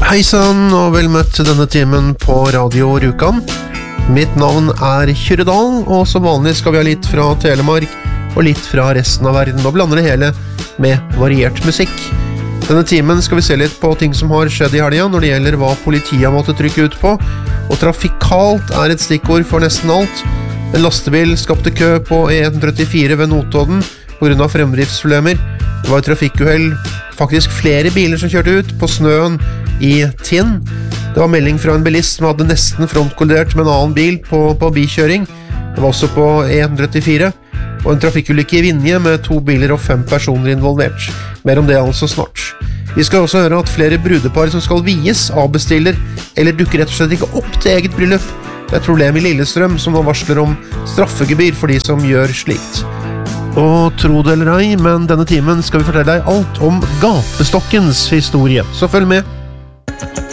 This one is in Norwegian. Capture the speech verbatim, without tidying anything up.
Hei sann, og vel møtt til denne timen på Radio Rjukan. Mitt navn er Kyrre Dahl, og som vanlig skal vi ha litt fra Telemark og litt fra resten av verden, og blander det hele med variert musikk. Denne timen skal vi se litt på ting som har skjedd i helgen når det gjelder hva politiet har måttet trykke ut på, og trafikalt er et stikkord for nesten alt. En lastebil skapte kø på E ett trettifire ved Notodden på grunn av fremdriftsproblemer. Det var et trafikkuhell, faktisk flere biler som kjørte ut på snøen i Tinn. Det var melding fra en bilist som hadde nesten frontkollidert med en annen bil på, på bikjøring. Det var også på E ett trettifire, og en trafikkulykke i Vinje med to biler og fem personer involvert. Mer om det altså snart. Vi skal også høre at flere brudepar som skal vies avbestiller, eller dukker rett og slett ikke opp til eget bryllup. Det er et problem i Lillestrøm som nå varsler om straffegebyr for de som gjør slikt. Og tro det eller ei, men denne timen skal vi fortelle deg alt om gapestokkens historie, så følg med.